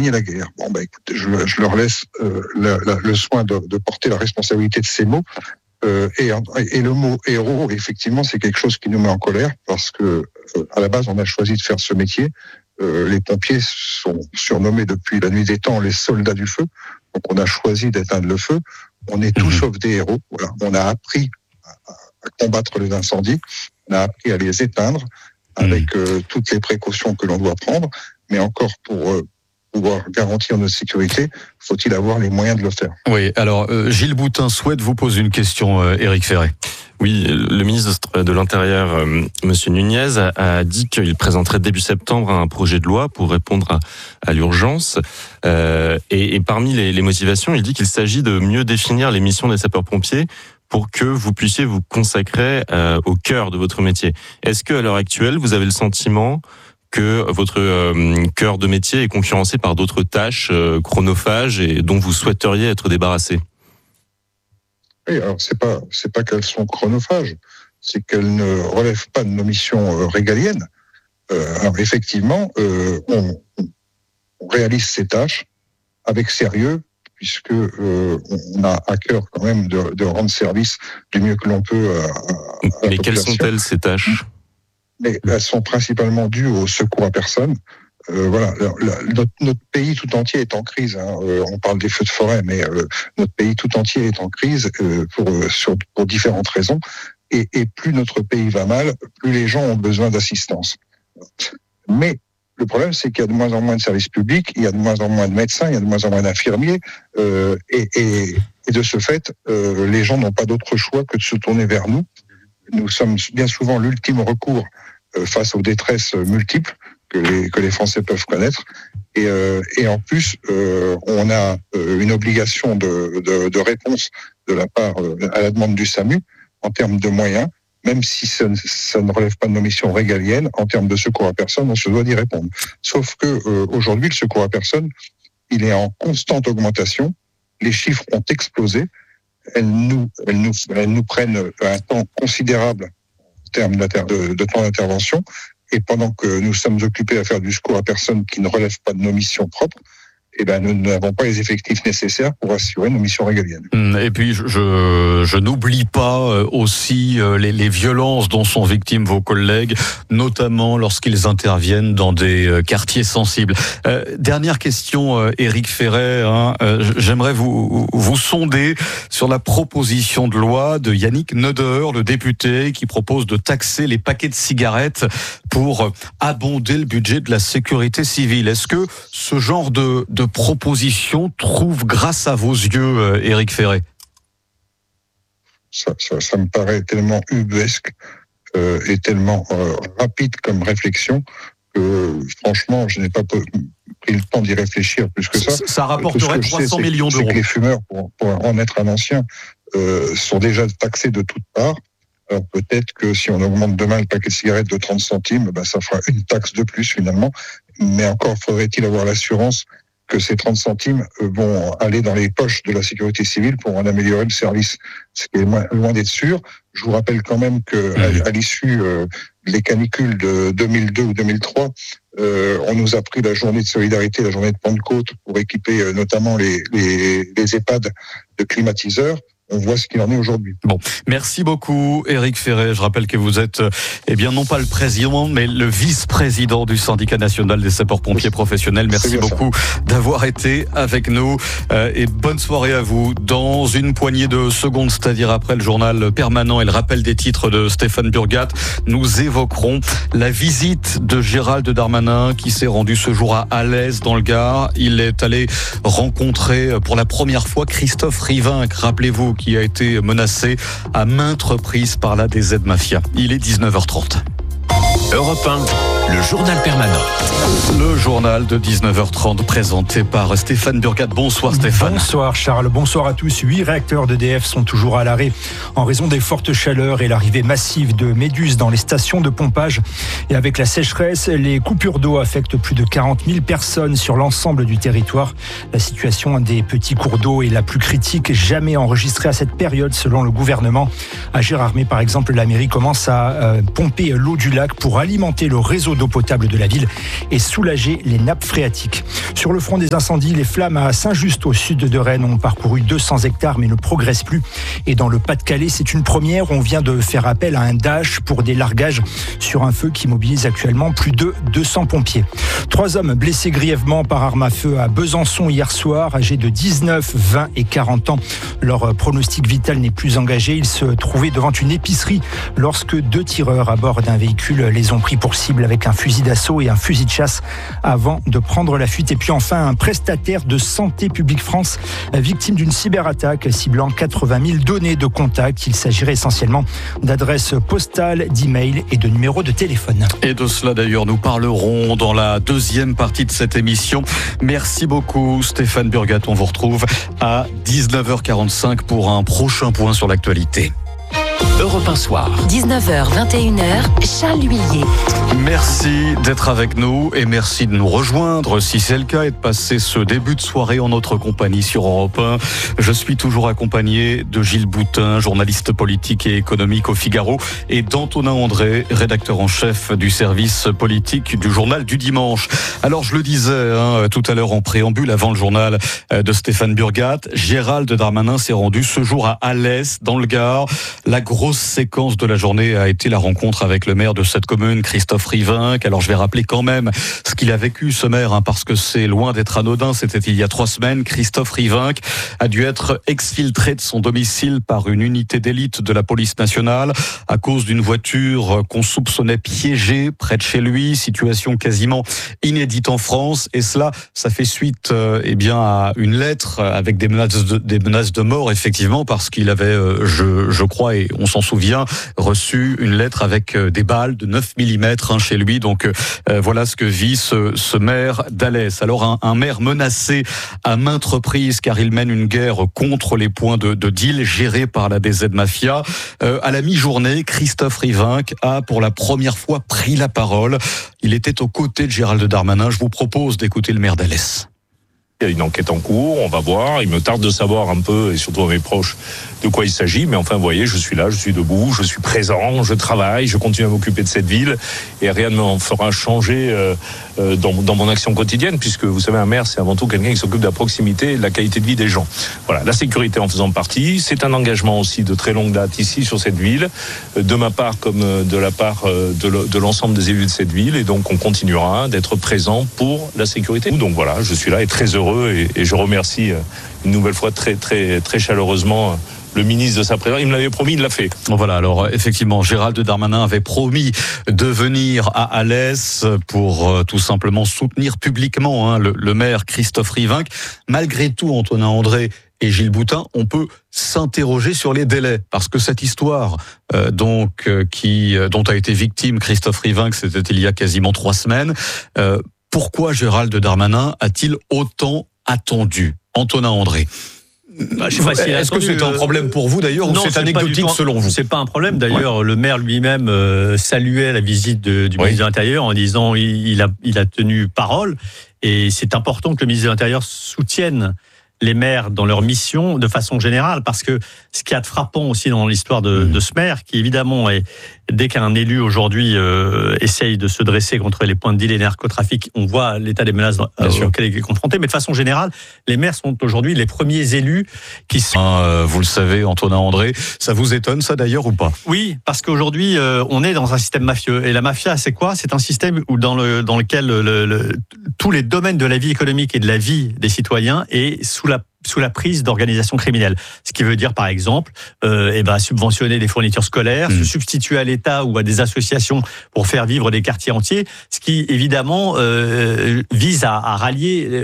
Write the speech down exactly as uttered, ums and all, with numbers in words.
gagner la guerre. Bon, bah, écoutez, je, je leur laisse euh, la, la, le soin de, de porter la responsabilité de ces mots. Euh, et, et le mot héros, effectivement, c'est quelque chose qui nous met en colère parce que, euh, à la base, on a choisi de faire ce métier. Euh, les pompiers sont surnommés depuis la nuit des temps les soldats du feu. Donc, on a choisi d'éteindre le feu. On est tous mmh. sauf des héros. Voilà. On a appris à, à combattre les incendies. On a appris à les éteindre avec mmh. euh, toutes les précautions que l'on doit prendre. Mais encore pour euh, pouvoir garantir notre sécurité, faut-il avoir les moyens de le faire. Oui, alors euh, Gilles Boutin souhaite vous poser une question, euh, Éric Ferré. Oui, le ministre de l'Intérieur, euh, Monsieur Nunez, a, a dit qu'il présenterait début septembre un projet de loi pour répondre à, à l'urgence. Euh, et, et parmi les, les motivations, il dit qu'il s'agit de mieux définir les missions des sapeurs-pompiers pour que vous puissiez vous consacrer euh, au cœur de votre métier. Est-ce que, à l'heure actuelle, vous avez le sentiment que votre euh, cœur de métier est concurrencé par d'autres tâches euh, chronophages et dont vous souhaiteriez être débarrassé ? Oui, alors c'est pas c'est pas qu'elles sont chronophages, c'est qu'elles ne relèvent pas de nos missions euh, régaliennes. Euh, alors effectivement, euh, on, on réalise ces tâches avec sérieux, puisque euh, on a à cœur quand même de, de rendre service du mieux que l'on peut à, à Mais quelles sont-elles ces tâches ? Mais elles sont principalement dues au secours à personne. Euh, voilà, la, la, notre, notre pays tout entier est en crise. Hein. Euh, on parle des feux de forêt, mais euh, notre pays tout entier est en crise euh, pour, euh, sur, pour différentes raisons. Et, et plus notre pays va mal, plus les gens ont besoin d'assistance. Mais le problème, c'est qu'il y a de moins en moins de services publics, il y a de moins en moins de médecins, il y a de moins en moins d'infirmiers, euh, et, et, et de ce fait, euh, les gens n'ont pas d'autre choix que de se tourner vers nous. Nous sommes bien souvent l'ultime recours euh, face aux détresses multiples que les, que les Français peuvent connaître. Et, euh, et en plus, euh, on a euh, une obligation de, de, de réponse de la part euh, à la demande du SAMU en termes de moyens, même si ça, ça ne relève pas de nos missions régaliennes, en termes de secours à personne, on se doit d'y répondre. Sauf que euh, aujourd'hui, le secours à personne, il est en constante augmentation. Les chiffres ont explosé. Elles nous, elles nous, elles nous prennent un temps considérable en termes de, de temps d'intervention. Et pendant que nous sommes occupés à faire du secours à personne qui ne relève pas de nos missions propres, eh ben, nous n'avons pas les effectifs nécessaires pour assurer nos missions régaliennes. Et puis, je, je, je n'oublie pas aussi les, les violences dont sont victimes vos collègues, notamment lorsqu'ils interviennent dans des quartiers sensibles. Euh, dernière question, Éric Ferret. Hein, j'aimerais vous, vous sonder sur la proposition de loi de Yannick Neuder, le député, qui propose de taxer les paquets de cigarettes pour abonder le budget de la sécurité civile. Est-ce que ce genre de, de proposition trouve grâce à vos yeux, Éric Ferret ? Ça, ça, ça me paraît tellement ubuesque euh, et tellement euh, rapide comme réflexion que franchement, je n'ai pas pris le temps d'y réfléchir plus que ça. Ça rapporterait trois cents millions d'euros. C'est que les fumeurs, pour, pour en être un ancien, euh, sont déjà taxés de toutes parts. Alors peut-être que si on augmente demain le paquet de cigarettes de trente centimes, ben ça fera une taxe de plus finalement. Mais encore faudrait-il avoir l'assurance que ces trente centimes vont aller dans les poches de la sécurité civile pour en améliorer le service. Ce qui est loin d'être sûr. Je vous rappelle quand même que à, à l'issue euh, des canicules de deux mille deux ou deux mille trois, euh, on nous a pris la journée de solidarité, la journée de Pentecôte, pour équiper euh, notamment les, les, les EHPAD de climatiseurs. On voit ce qu'il en est aujourd'hui. Bon, merci beaucoup, Éric Ferret. Je rappelle que vous êtes, eh bien, non pas le président, mais le vice-président du syndicat national des sapeurs-pompiers professionnels. Merci beaucoup ça. d'avoir été avec nous euh, et bonne soirée à vous. Dans une poignée de secondes, c'est-à-dire après le journal permanent et le rappel des titres de Stéphane Burgat, nous évoquerons la visite de Gérald Darmanin qui s'est rendu ce jour à Alès dans le Gard. Il est allé rencontrer pour la première fois Christophe Rivinc, rappelez-vous, qui a été menacé à maintes reprises par la D Z Mafia. Il est dix-neuf heures trente. Europe un, le journal permanent. Le journal de dix-neuf heures trente présenté par Stéphane Burgat. Bonsoir Stéphane. Bonsoir Charles, bonsoir à tous. Huit réacteurs d'E D F sont toujours à l'arrêt en raison des fortes chaleurs et l'arrivée massive de méduses dans les stations de pompage. Et avec la sécheresse, les coupures d'eau affectent plus de quarante mille personnes sur l'ensemble du territoire. La situation des petits cours d'eau est la plus critique jamais enregistrée à cette période selon le gouvernement. À Gérardmer par exemple, la mairie commence à euh, pomper l'eau du lac pour alimenter le réseau d'eau potable de la ville et soulager les nappes phréatiques. Sur le front des incendies, les flammes à Saint-Just au sud de Rennes ont parcouru deux cents hectares mais ne progressent plus. Et dans le Pas-de-Calais, c'est une première. On vient de faire appel à un Dash pour des largages sur un feu qui mobilise actuellement plus de deux cents pompiers. Trois hommes blessés grièvement par arme à feu à Besançon hier soir, âgés de dix-neuf, vingt et quarante ans. Leur pronostic vital n'est plus engagé. Ils se trouvaient devant une épicerie lorsque deux tireurs à bord d'un véhicule les ont pris pour cible avec un fusil d'assaut et un fusil de chasse avant de prendre la fuite. Et puis enfin, un prestataire de Santé publique France victime d'une cyberattaque ciblant quatre-vingt mille données de contact. Il s'agirait essentiellement d'adresses postales, d'emails et de numéros de téléphone. Et de cela d'ailleurs, nous parlerons dans la deuxième partie de cette émission. Merci beaucoup Stéphane Burgat. On vous retrouve à dix-neuf heures quarante-cinq pour un prochain point sur l'actualité. Europe un soir. dix-neuf heures vingt et une heures, Charles Huillier. Merci d'être avec nous et merci de nous rejoindre si c'est le cas et de passer ce début de soirée en notre compagnie sur Europe un. Je suis toujours accompagné de Gilles Boutin, journaliste politique et économique au Figaro, et d'Antonin André, rédacteur en chef du service politique du journal du dimanche. Alors je le disais hein, tout à l'heure en préambule avant le journal de Stéphane Burgat, Gérald Darmanin s'est rendu ce jour à Alès dans le Gard. La grosse séquence de la journée a été la rencontre avec le maire de cette commune, Christophe Rivinc. Alors je vais rappeler quand même ce qu'il a vécu ce maire, hein, parce que c'est loin d'être anodin. C'était il y a trois semaines. Christophe Rivinc a dû être exfiltré de son domicile par une unité d'élite de la police nationale à cause d'une voiture qu'on soupçonnait piégée près de chez lui. Situation quasiment inédite en France. Et cela, ça fait suite euh, eh bien, à une lettre avec des menaces de, des menaces de mort, effectivement, parce qu'il avait, euh, je, je crois, et on s'en souvient, reçu une lettre avec des balles de neuf millimètres hein, chez lui. Donc euh, voilà ce que vit ce, ce maire d'Alès. Alors un, un maire menacé à maintes reprises car il mène une guerre contre les points de, de deal gérés par la D Z Mafia. Euh, à la mi-journée, Christophe Rivinc a pour la première fois pris la parole. Il était aux côtés de Gérald Darmanin. Je vous propose d'écouter le maire d'Alès. Il y a une enquête en cours, on va voir. Il me tarde de savoir un peu, et surtout à mes proches, de quoi il s'agit. Mais enfin, vous voyez, je suis là, je suis debout, je suis présent, je travaille, je continue à m'occuper de cette ville. Et rien ne m'en fera changer euh, euh, dans, dans mon action quotidienne, puisque vous savez, un maire, c'est avant tout quelqu'un qui s'occupe de la proximité et de la qualité de vie des gens. Voilà, la sécurité en faisant partie. C'est un engagement aussi de très longue date ici sur cette ville, de ma part comme de la part de, de l'ensemble des élus de cette ville. Et donc, on continuera d'être présent pour la sécurité. Donc voilà, je suis là et très heureux. Et, et je remercie une nouvelle fois très très très chaleureusement le ministre de sa présence. Il me l'avait promis, il l'a fait. Voilà, alors effectivement, Gérald Darmanin avait promis de venir à Alès pour euh, tout simplement soutenir publiquement hein, le, le maire Christophe Rivinc. Malgré tout, Antonin André et Gilles Boutin, on peut s'interroger sur les délais, parce que cette histoire euh, donc euh, qui euh, dont a été victime Christophe Rivinc, c'était il y a quasiment trois semaines. Euh, Pourquoi Gérald Darmanin a-t-il autant attendu? Antonin André. Bah, je sais pas si Est-ce que c'est un problème pour vous d'ailleurs ou c'est anecdotique selon vous? C'est pas un problème d'ailleurs. Ouais. Le maire lui-même euh, saluait la visite de, du oui. ministre de l'Intérieur en disant il, il, a, il a tenu parole et c'est important que le ministre de l'Intérieur soutienne les maires dans leur mission de façon générale, parce que ce qui est frappant aussi dans l'histoire de, mmh. de ce maire, qui évidemment est, dès qu'un élu aujourd'hui euh, essaye de se dresser contre les points de deal et les narcotrafics, on voit l'état des menaces euh, auxquelles il est confronté, mais de façon générale, les maires sont aujourd'hui les premiers élus qui sont... Euh, vous le savez, Antonin André, ça vous étonne ça d'ailleurs ou pas? Oui, parce qu'aujourd'hui, euh, on est dans un système mafieux, et la mafia, c'est quoi? C'est un système où dans, le, dans lequel le, le, tous les domaines de la vie économique et de la vie des citoyens est sous la sous la prise d'organisations criminelles. Ce qui veut dire, par exemple, euh, eh ben, subventionner des fournitures scolaires, mmh. se substituer à l'État ou à des associations pour faire vivre des quartiers entiers, ce qui, évidemment, euh, vise à, à rallier